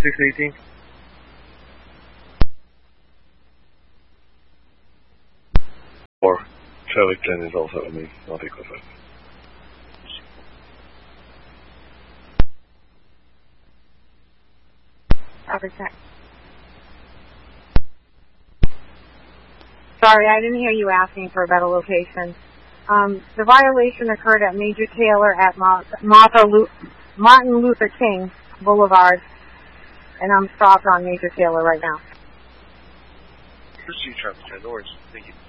618. Or Charlie 10 is also on me. I'll take that. Robert check. Sorry, I didn't hear you asking for a better location. The violation occurred at Major Taylor at Martin Luther King Boulevard, and I'm stopped on Major Taylor right now. Proceed, Travis 10. No worries. Thank you.